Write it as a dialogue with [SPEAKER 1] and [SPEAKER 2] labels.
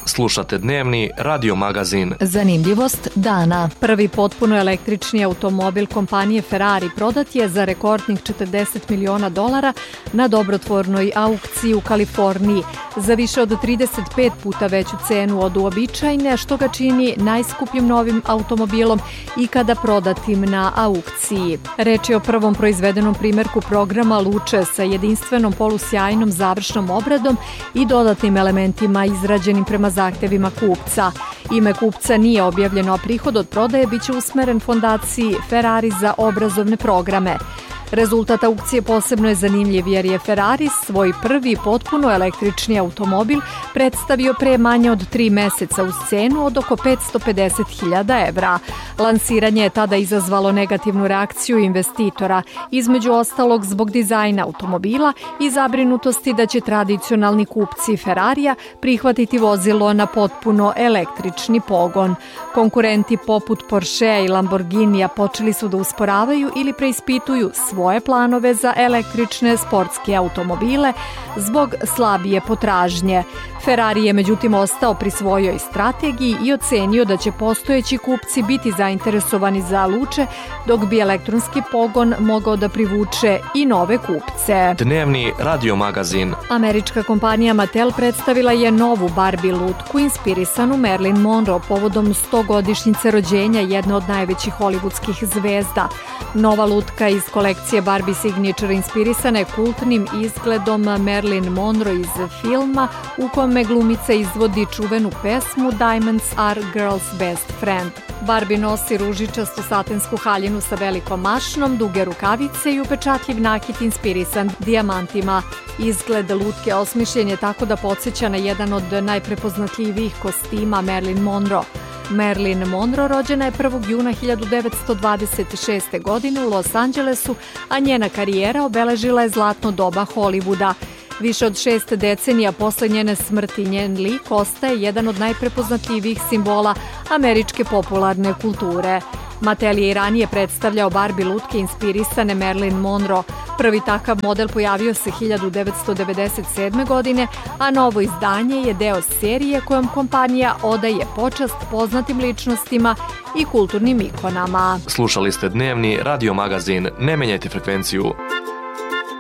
[SPEAKER 1] Slušate dnevni radio magazin.
[SPEAKER 2] Zanimljivost dana. Prvi potpuno električni automobil kompanije Ferrari prodat je za rekordnih $40 miliona na dobrotvornoj aukciji u Kaliforniji za više od 35 puta veću cenu od uobičajene, što ga čini najskupljim novim automobilom ikada prodatim na aukciji. Reč je o prvom proizvedenom primjerku programa Luče sa jedinstvenom polusjajnom završnom obradom i dodatnim elementima izrađenim prema zahtevima kupca. Ime kupca nije objavljeno, a prihod od prodaje biće usmeren fondaciji Ferrari za obrazovne programe. Rezultat aukcije posebno je zanimljiv jer je Ferrari svoj prvi potpuno električni automobil predstavio pre manje od 3 meseca uz cenu od oko €550.000. Lansiranje je tada izazvalo negativnu reakciju investitora, između ostalog zbog dizajna automobila i zabrinutosti da će tradicionalni kupci Ferrarija prihvatiti vozilo na potpuno električni pogon. Konkurenti poput Porschea i Lamborghinija počeli su da usporavaju ili preispituju svoje planove za električne sportske automobile zbog slabije potražnje. Ferrari je međutim ostao pri svojoj strategiji i ocenio da će postojeći kupci biti zainteresovani za Luče, dok bi elektronski pogon mogao da privuče i nove kupce.
[SPEAKER 1] Dnevni radio magazin.
[SPEAKER 2] Američka kompanija Mattel predstavila je novu Barbie lutku inspirisanu Marilyn Monroe povodom 100-godišnjice rođenja jedne od najvećih hollywoodskih zvezda. Nova lutka iz kolekcije Barbie Signature inspirisana je kultnim izgledom Marilyn Monroe iz filma u kome glumica izvodi čuvenu pesmu Diamonds are girl's best friend. Barbie nosi ružičastu satensku haljinu sa velikom mašnom, duge rukavice i upečatljiv nakit inspirisan dijamantima. Izgled lutke osmišljen je tako da podsjeća na jedan od najprepoznatljivijih kostima Marilyn Monroe. Marilyn Monroe rođena je 1. juna 1926. godine u Los Angelesu, a njena karijera obeležila je zlatno doba Hollywooda. Više od 6 decenija posle njene smrti njen lik ostaje jedan od najprepoznatljivijih simbola američke popularne kulture. Mattel je i ranije predstavljao Barbie lutke inspirisane Marilyn Monroe. Prvi takav model pojavio se 1997. godine, a novo izdanje je deo serije kojom kompanija odaje počast poznatim ličnostima i kulturnim ikonama.
[SPEAKER 1] Slušali ste dnevni radio magazin. Ne menjajte frekvenciju.